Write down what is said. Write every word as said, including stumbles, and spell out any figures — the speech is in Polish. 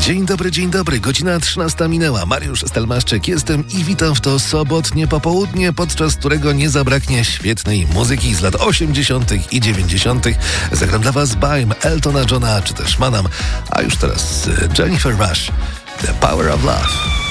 Dzień dobry, dzień dobry. Godzina trzynasta minęła. Mariusz Stelmaszczyk jestem i witam w to sobotnie popołudnie, podczas którego nie zabraknie świetnej muzyki z lat osiemdziesiątych i dziewięćdziesiątych. Zagram dla was Baim, Eltona Johna czy też Manam, a już teraz Jennifer Rush, The Power of Love.